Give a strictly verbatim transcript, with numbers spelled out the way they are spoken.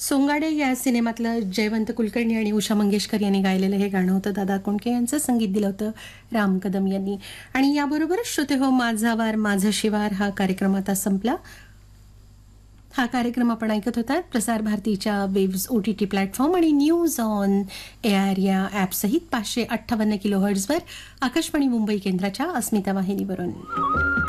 सोंगाडे या सिनेमातलं जयवंत कुलकर्णी आणि उषा मंगेशकर यांनी गायलेलं हे गाणं होतं. दादा कोंडके यांचं संगीत दिलं होतं राम कदम यांनी. आणि याबरोबरच श्रोते हो, माझा वार माझं शिवार हा कार्यक्रम आता संपला. हा कार्यक्रम आपण ऐकत होता प्रसार भारतीच्या waves O T T platform आणि न्यूज ऑन एआर या ॲपसहित पाचशे अठ्ठावन्न किलो हर्ट्झवर आकाशवाणी मुंबई केंद्राच्या अस्मिता वाहिनीवरून.